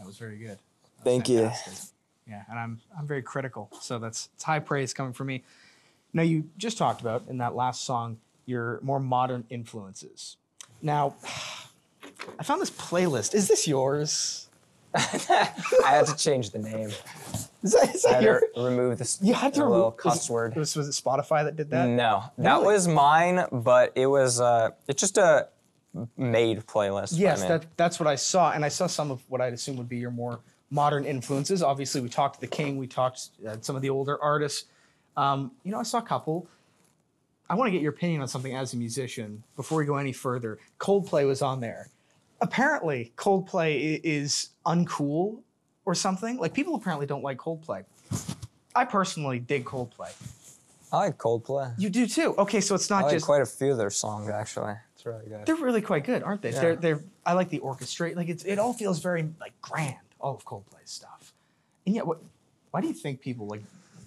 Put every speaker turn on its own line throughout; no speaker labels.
was very good.
Thank you.
Yeah, and I'm very critical, so it's high praise coming from me. Now, you just talked about in that last song your more modern influences. Now, I found this playlist. Is this yours?
I had to change the name.
Is that
I had
your?
to remove this
You had to
little
remove
cuss word.
Was it Spotify that did that?
No, that
Really?
was mine, but it was it's just a made playlist.
Yes,
by me.
that's what I saw, and I saw some of what I'd assume would be your more modern influences. Obviously, we talked The King, we talked some of the older artists. I saw a couple. I want to get your opinion on something as a musician before we go any further. Coldplay was on there. Apparently, Coldplay is uncool or something. Like, people apparently don't like Coldplay. I personally dig Coldplay.
I like Coldplay.
You do too. Okay, so it's not
I like
just
quite a few of their songs actually. It's really good.
they're really quite good, aren't they?
Yeah.
They're I like the orchestrate. Like it all feels very like grand. All of Coldplay's stuff. And yet, why do you think people like?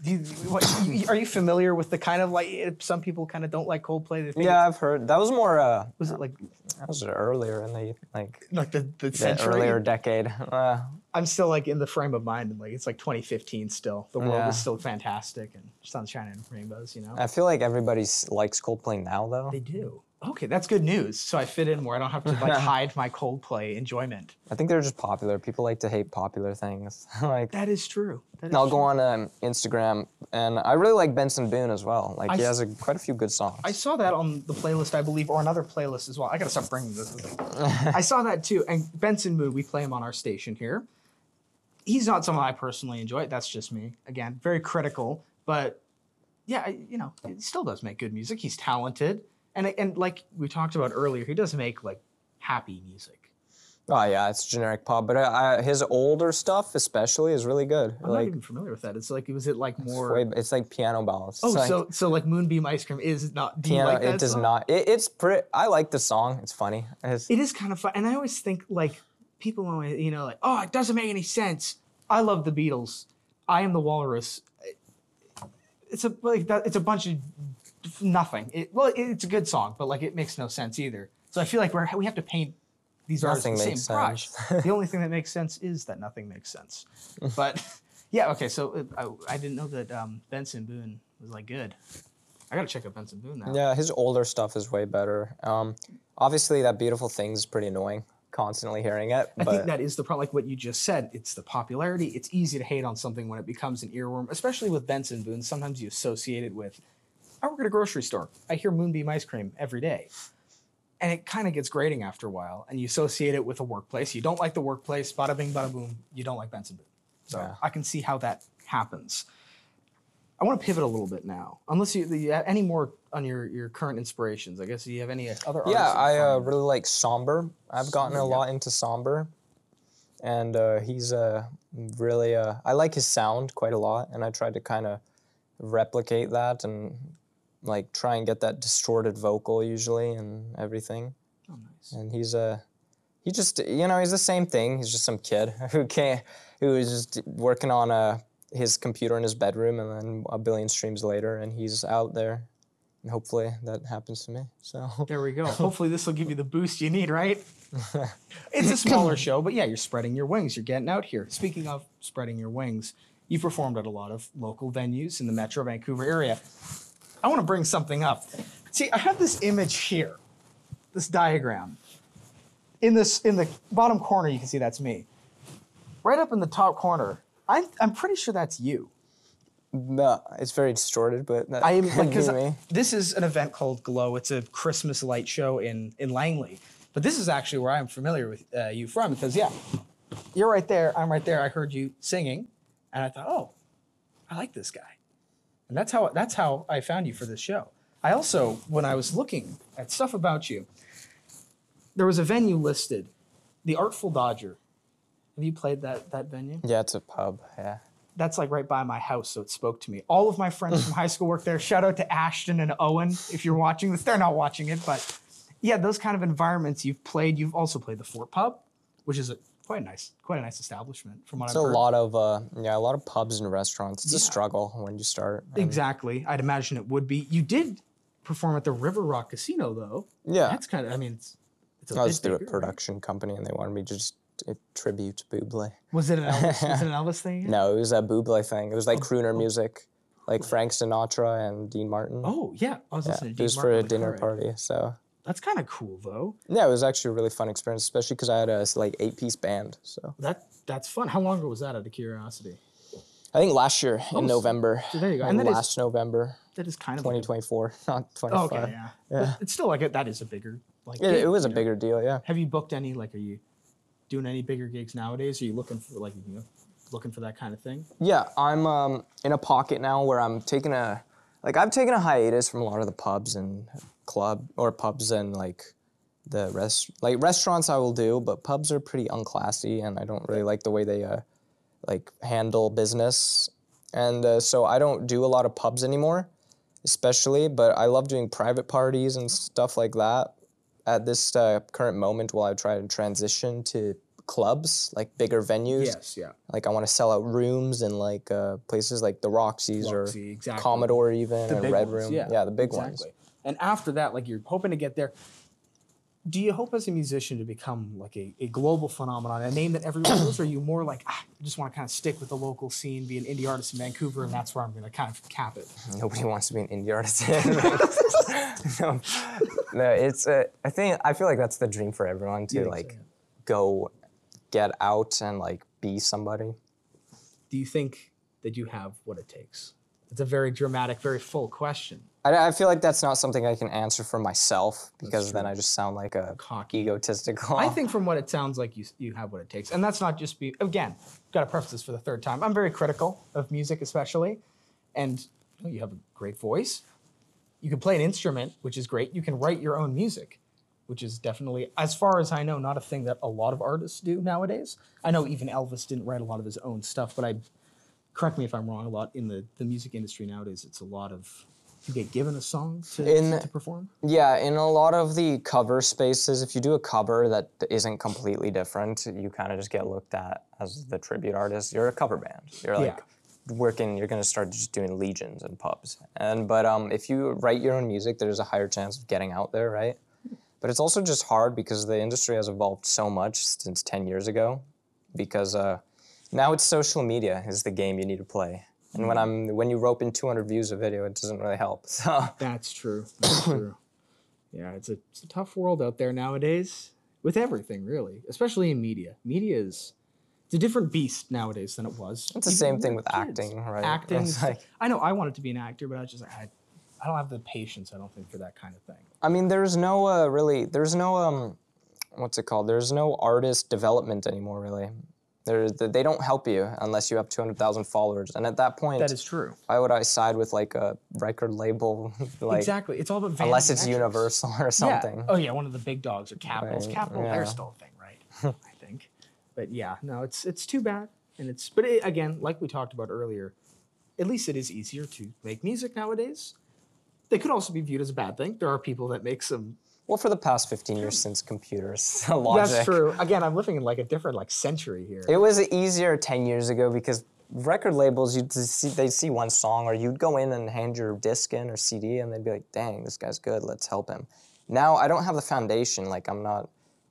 Are you familiar with the kind of like some people kind of don't like Coldplay? They think
Yeah, I've heard. That was more.
was it like
That was earlier in the
the
the
century?
earlier decade.
I'm still like in the frame of mind, and like it's like 2015 still. The world
Yeah.
is still fantastic and sunshine and rainbows. You know.
I feel like everybody likes Coldplay now, though.
They do. Okay, that's good news. So I fit in more. I don't have to like hide my Coldplay enjoyment.
I think they're just popular. People like to hate popular things. Like,
That is true. That is
I'll go
true.
on Instagram, and I really like Benson Boone as well. Like, he
I
has quite a few good songs.
I saw that on the playlist, I believe, or another playlist as well. I gotta stop bringing this. I saw that too. And Benson Boone, we play him on our station here. He's not someone I personally enjoy. That's just me. Again, very critical, but yeah, he still does make good music. He's talented, and like we talked about earlier, he does make like happy music.
Oh yeah, it's generic pop, but his older stuff especially is really good.
I'm not even familiar with that. It's like, was it like more?
It's like piano ballads.
Oh,
It's like
so like Moonbeam Ice Cream is not. Do you
piano.
like that
It does
song?
not. It's pretty. I like the song. It's funny.
It is kind of fun, and I always think like people always, like, oh, it doesn't make any sense. I love the Beatles. I Am the Walrus. It's a bunch of nothing. It's a good song, but like it makes no sense either. So I feel like we have to paint these artists
Nothing
with the
makes
same brush.
sense.
The only thing that makes sense is that nothing makes sense. But yeah, okay. So I didn't know that Benson Boone was like good. I gotta check out Benson Boone now.
Yeah, his older stuff is way better. Obviously, That Beautiful Thing is pretty annoying. Constantly hearing it,
I
but
think that is the problem. Like what you just said, it's the popularity. It's easy to hate on something when it becomes an earworm, especially with Benson Boone. Sometimes you associate it with, I work at a grocery store. I hear Moonbeam Ice Cream every day. And it kind of gets grating after a while. And you associate it with a workplace. You don't like the workplace, bada bing, bada boom. You don't like Benson Boone. So
Yeah.
I can see how that happens. I want to pivot a little bit now. Unless you have any more on your current inspirations. I guess, do you have any other artists?
yeah,
that you
I
find-
really like Somber. I've gotten a lot into Somber, and he's really. I like his sound quite a lot, and I tried to kind of replicate that and like try and get that distorted vocal usually and everything.
Oh, nice.
And he's he just he's the same thing. He's just some kid who is just working on his computer in his bedroom, and then a billion streams later, and he's out there. And hopefully that happens to me. So
There we go. Hopefully this will give you the boost you need, right? It's a smaller show, but yeah, you're spreading your wings. You're getting out here. Speaking of spreading your wings, you've performed at a lot of local venues in the Metro Vancouver area. I want to bring something up. See, I have this image here, this diagram. In the bottom corner, you can see that's me. Right up in the top corner, I'm pretty sure that's you.
no, it's very distorted, but that
I am
could
like,
be
because
me.
this is an event called Glow. It's a Christmas light show in Langley. But this is actually where I'm familiar with you from, because yeah, you're right there. I'm right there. I heard you singing, and I thought, oh, I like this guy, and that's how I found you for this show. I also, when I was looking at stuff about you, there was a venue listed, the Artful Dodger. Have you played that venue?
Yeah, it's a pub. Yeah.
That's like right by my house, so it spoke to me. All of my friends from high school work there. Shout out to Ashton and Owen if you're watching this. They're not watching it, but yeah, those kind of environments you've played. You've also played the Fort Pub, which is quite a nice establishment from what
It's
I've
a
heard.
lot of pubs and restaurants. It's a
Yeah.
struggle when you start.
Exactly. I'd imagine it would be. You did perform at the River Rock Casino, though.
Yeah.
That's kind of. I mean, it's a
I
bit
was through a
bigger, right?
production company, and they wanted me to just a tribute Bublé.
Was it an Elvis? Was it an Elvis thing?
No, it was a Bublé thing. It was like crooner music, like Frank Sinatra and Dean Martin.
Oh yeah, I was listening to Dean
It was
Martin
for a
on the
dinner
car ride.
party, so
That's kind of cool though.
yeah, it was actually a really fun experience, especially because I had a like 8-piece band. So
That's fun. How long ago was that, out of curiosity?
I think last year in November.
so there you go.
Like
And that is-
last November,
That is kind of like
2024, not
a,
25.
okay, yeah. But it's still like that is a bigger like.
It,
gig,
it was a
you know?
bigger deal, yeah.
Have you booked any? Like, are you doing any bigger gigs nowadays? Are you looking for like looking for that kind of thing?
Yeah, I'm in a pocket now where I'm taking I've taken a hiatus from a lot of the pubs and pubs and like the restaurants I will do, but pubs are pretty unclassy and I don't really like the way they like handle business. And so I don't do a lot of pubs anymore, especially, but I love doing private parties and stuff like that at this current moment while I try to transition to clubs, like bigger venues.
Yes, yeah.
Like I want to sell out rooms in like places like the Roxy's
Roxy,
or
exactly.
Commodore even,
The
or
big
Red
ones,
Room.
yeah,
the big
exactly.
ones.
And after that, like you're hoping to get there. Do you hope as a musician to become like a global phenomenon, a name that everyone knows, or are you more like, I just want to kind of stick with the local scene, be an indie artist in Vancouver, and that's where I'm going to kind of cap it?
Nobody wants to be an indie artist. no, it's I feel like that's the dream for everyone to like go get out and like be somebody.
Do you think that you have what it takes? It's a very dramatic, very full question.
I feel like that's not something I can answer for myself because then
true.
I just sound like a
Cocky.
egotistical.
I think from what it sounds like, you have what it takes. And that's not just again, got to preface this for the third time. I'm very critical of music especially. And you have a great voice. You can play an instrument, which is great. You can write your own music, which is definitely, as far as I know, not a thing that a lot of artists do nowadays. I know even Elvis didn't write a lot of his own stuff, but correct me if I'm wrong, a lot in the music industry nowadays, it's a lot of, you get given a song to perform?
Yeah, in a lot of the cover spaces, if you do a cover that isn't completely different, you kind of just get looked at as the tribute artist. You're a cover band. You're like you're going to start just doing legions and pubs. But if you write your own music, there's a higher chance of getting out there, right? But it's also just hard because the industry has evolved so much since 10 years ago because now it's social media is the game you need to play. And when you rope in 200 views a video, it doesn't really help. So
That's true. That's true. Yeah, it's a tough world out there nowadays with everything, really, especially in media. It's a different beast nowadays than it was.
it's the same thing with acting, right?
Acting.
It's like,
I know I wanted to be an actor, but I was just like, I don't have the patience, I don't think, for that kind of thing.
I mean, there's no what's it called? There's no artist development anymore, really. They don't help you unless you have 200,000 followers. And at that point,
That is true.
why would I side with like a record label? Like,
Exactly. It's all about vanity
unless it's
metrics.
Universal or something.
Yeah. Oh yeah, one of the big dogs or Capitals.
Right,
Capital,
yeah.
they're still a thing, right? I think. But yeah, no, it's too bad. And again, like we talked about earlier, at least it is easier to make music nowadays. They could also be viewed as a bad thing. There are people that make some.
Well, for the past 15 years since computers, Logic.
That's true. Again, I'm living in like a different century here.
It was easier 10 years ago because record labels, they'd see one song, or you'd go in and hand your disc in or CD, and they'd be like, dang, this guy's good, let's help him. Now, I don't have the foundation, I'm not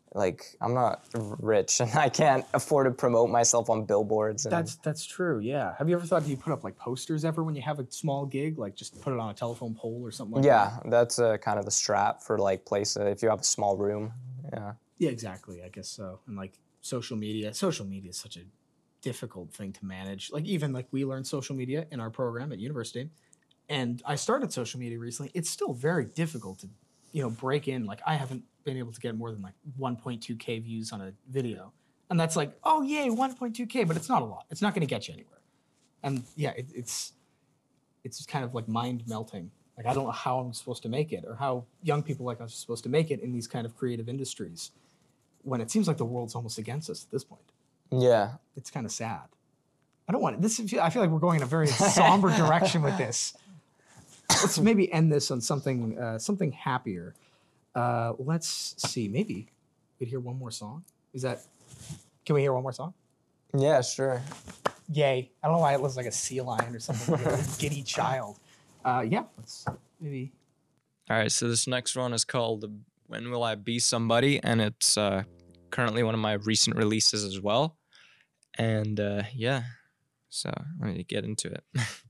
rich, and I can't afford to promote myself on billboards. And
That's true, yeah. Have you ever thought, do you put up like posters ever when you have a small gig? Like just put it on a telephone pole or something like that?
yeah, that's kind of the strap for like if you have a small room, yeah.
Yeah, exactly, I guess so. And like social media is such a difficult thing to manage. Like even like we learned social media in our program at university, and I started social media recently. It's still very difficult to, break in. Like I haven't been able to get more than like 1.2K views on a video. And that's like, oh yay, 1.2K, but it's not a lot. It's not gonna get you anywhere. And yeah, it's kind of like mind melting. Like I don't know how I'm supposed to make it or how young people like us are supposed to make it in these kind of creative industries when it seems like the world's almost against us at this point.
Yeah.
It's kind of sad. I don't want this. I feel like we're going in a very somber direction with this. Let's maybe end this on something happier. Let's see. Maybe we'd hear one more song. Can we hear one more song?
Yeah, sure.
Yay. I don't know why it looks like a sea lion or something, like a giddy child. Yeah, let's maybe.
All right, so this next one is called When Will I Be Somebody? And it's currently one of my recent releases as well. And yeah, so I need to get into it.